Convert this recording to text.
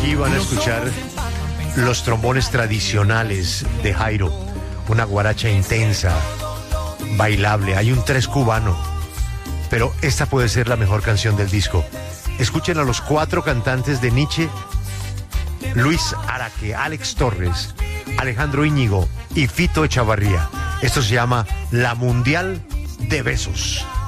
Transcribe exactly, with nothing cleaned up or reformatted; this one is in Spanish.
Aquí van a escuchar los trombones tradicionales de Jairo, una guaracha intensa, bailable. Hay un tres cubano, pero esta puede ser la mejor canción del disco. Escuchen a los cuatro cantantes de Nietzsche: Luis Araque, Alex Torres, Alejandro Íñigo y Fito Echavarría. Esto se llama La Mundial de Besos.